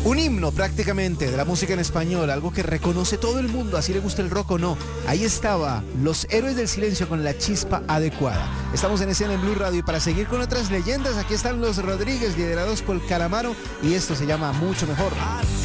Un himno prácticamente de la música en español, algo que reconoce todo el mundo, así le gusta el rock o no. Ahí estaba, Los Héroes del Silencio con la chispa adecuada. Estamos en escena en Blue Radio y para seguir con otras leyendas, aquí están los Rodríguez, liderados por Calamaro, y esto se llama Mucho Mejor.